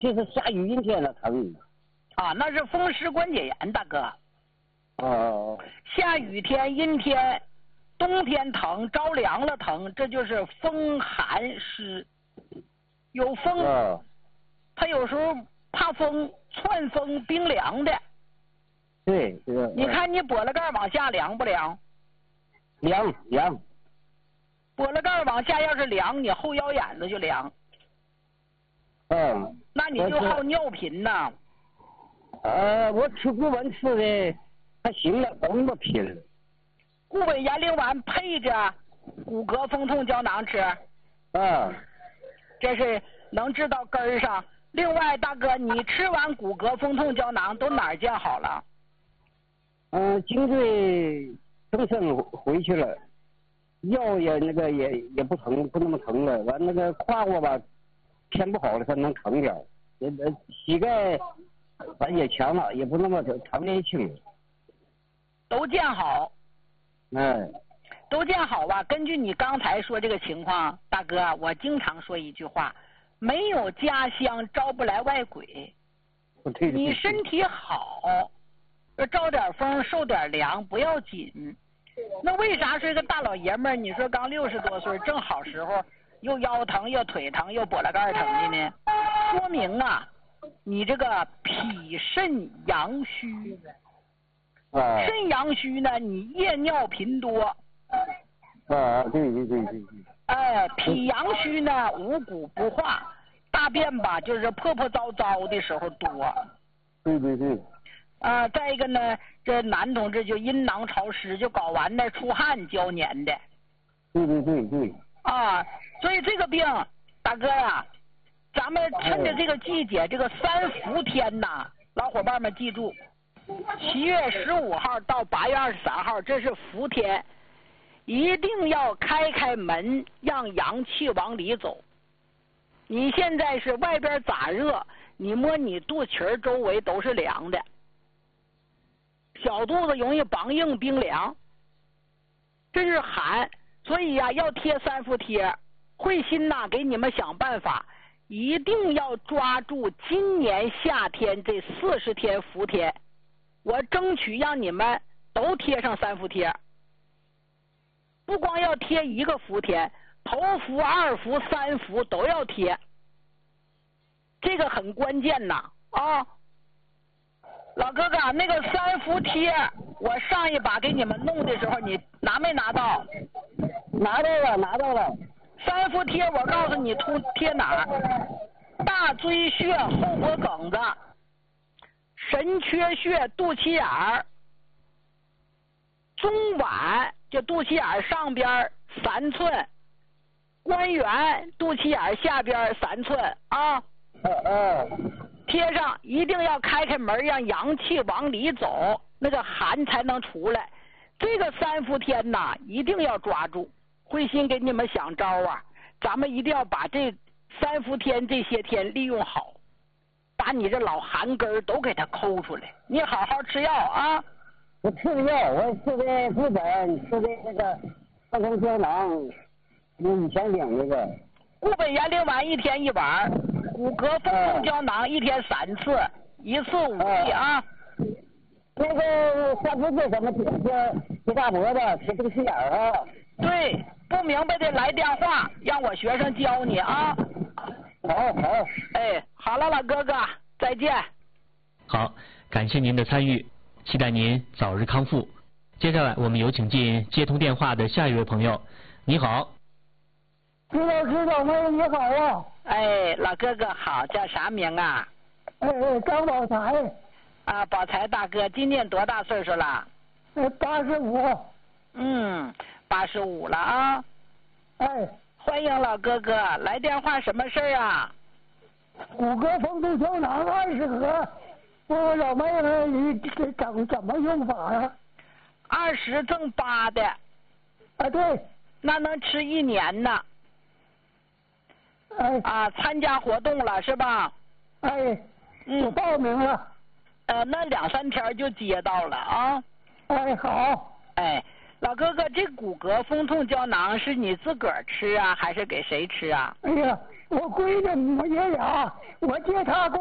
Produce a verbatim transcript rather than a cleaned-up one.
就是下雨阴天了疼。 啊，那是风湿关节炎，大哥。 哦。 下雨天、阴天、冬天疼，着凉了疼，这就是风寒湿。有风， 哦、 他有时候怕风，窜风冰凉的。 对，这个。 你看你拨了盖往下凉不凉？ 凉凉。 拨了盖往下要是凉，你后腰眼子就凉。 嗯。 那你就好尿频呐。 呃，我吃固本吃的还行了，不那么频了。 固本延龄丸配着骨骼风痛胶囊吃。 啊。 这是能治到根儿上。另外，大哥，你吃完骨骼风痛胶囊都哪儿见好了？ 嗯、呃，颈椎增生回去了，腰也那个也也不疼，不那么疼了。完那个胯骨吧，偏不好了，它能疼点儿。呃，膝盖反正也强了，也不那么疼的轻。 都见好。 哎。 都见好吧。根据你刚才说这个情况，大哥，我经常说一句话：没有家乡招不来外鬼。你身体好，着点风受点凉不要紧。那为啥说一个大老爷们儿，你说刚六十多岁，正好时候又腰疼又腿疼又脖子盖疼的呢？说明啊，你这个脾肾阳虚。 啊。 肾阳虚呢，你夜尿频多。 啊，对对对对对。 哎，脾阳虚呢，五谷不化，大便吧就是破破糟糟的时候多。 对对对。 啊、呃，再一个呢，这男同志就阴囊潮湿，就睾丸那出汗胶黏的。 对对对对。 啊，所以这个病，大哥呀、啊，咱们趁着这个季节，这个三伏天呐，老伙伴们记住，七月十五号到八月二十三号，这是伏天。一定要开开门，让阳气往里走。你现在是外边咋热，你摸你肚脐周围都是凉的，小肚子容易绑硬冰凉，这是寒。所以呀、啊，要贴三伏贴。慧心呐，给你们想办法，一定要抓住今年夏天这四十天伏天，我争取让你们都贴上三伏贴。不光要贴一个伏天，头伏、二伏、三伏都要贴，这个很关键呐啊！老哥哥，那个三伏贴，我上一把给你们弄的时候，你拿没拿到？ 拿到了，拿到了。 三伏贴，我告诉你，涂贴哪儿？大椎穴、后脖梗子、神阙穴、肚脐眼儿、中脘。就肚脐眼上边三寸，关元肚脐眼下边三寸啊。 呃呃。 贴上一定要开开门，让阳气往里走，那个寒才能出来。这个三伏天呐，一定要抓住。慧心给你们想招啊，咱们一定要把这三伏天这些天利用好，把你这老寒根都给它抠出来。你好好吃药啊。 我吃的药，我吃的固本，吃的那个风痛胶囊，你以前领那个。 固本延龄丸一天一碗，骨骼风痛胶囊一天三次，呃、一次五粒啊。 那个三伏贴怎么贴？贴大脖子，贴肚脐眼啊。 对，不明白的来电话，让我学生教你啊。 好好。 哎，好了，老哥哥，再见。 好，感谢您的参与。期待您早日康复。接下来我们有请进接通电话的下一位朋友。你好。 知道知道，妹你好啊。 哎，老哥哥好，叫啥名啊？ 哎哎，张宝才。 啊，宝才大哥，今年多大岁数了？ 哎，八十五。 嗯，八十五了啊。 哎， 欢迎老哥哥，来电话什么事儿啊？ 骨骼风痛胶囊二十盒。我老妹妹，你这怎怎么用法呀？ 二十赠八的。 啊，对。 那能吃一年呢。 哎。 啊，参加活动了是吧？ 哎。 嗯。 我报名了。 呃，那两三天就接到了啊。 哎，好。 哎，老哥哥，这骨骼风痛胶囊是你自个儿吃啊，还是给谁吃啊？ 哎呀， 我闺女没爷呀，我接她。